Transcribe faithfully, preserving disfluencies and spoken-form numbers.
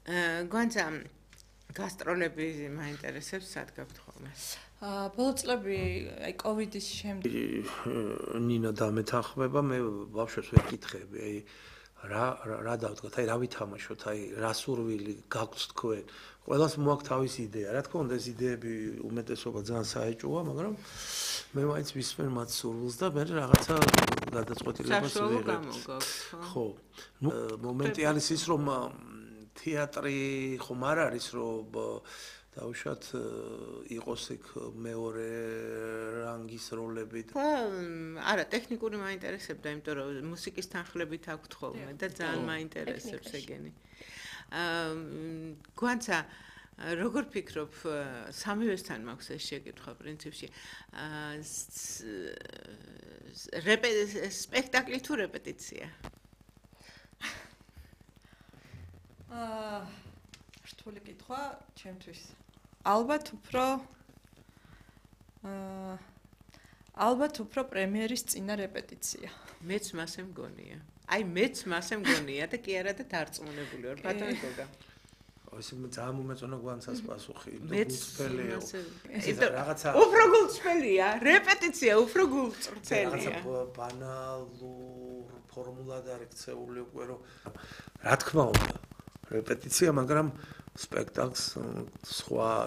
გვანცა გასტროლები მაინტერესებს, სად გაქვთ ხოლმე? აა ბოლო წლები აი კოვიდის შემდეგ ნინა დამეთანხმება, მე ვაფშეს ვერ კითხები, აი რა რა დავდგათ, აი რა ვითამაშოთ, აი რა სურვილი გაგვთ თქვენ. ყველას მოაქვს თავისი იდეა. რა თქმა უნდა, ეს იდეები უმეტესობა ძალიან საეჭვოა, მაგრამ მე მაინც ვისმენ მათ სურვილს და მე რაღაცა გადაწყვეტილებას ვიღებ. ხო. ნუ მომენტი არის ის, რომ თეატრი ხომ არ არის, რომ დავუშვათ იყოს იქ მეორე რანგის როლები. ხო, არა, ტექნიკური მაინტერესებდა, იმიტომ რომ მუსიკის თანხლებით აქვთ ხოლმე და ძალიან მაინტერესებს ეგენი. აა გვანცა როგორ ფიქრობ, სამივესთან მაქვს ეს შეკითხვა პრინციპში. აა სპექტაკლი თუ რეპეტიცია? აა რთული კითხვა ჩემთვის. ალბათ უფრო აა ალბათ უფრო პრემიერის წინა რეპეტიცია. მეც მასე მგონია. აი მეც მასე მგონია და კი არა და დარწმუნებული ვარ, ბატონო გოგა. ეს ძალიან მომეწონა გვანცას პასუხი. გულწრფელია. რაღაცა უფრო გულწრფელია, რეპეტიცია უფრო გულწრფელია. რაღაცა ბანალურ ფორმულად არის ქცეული უკვე რომ რა თქმა უნდა რეპეტიცია, მაგრამ სპექტაკლს სხვა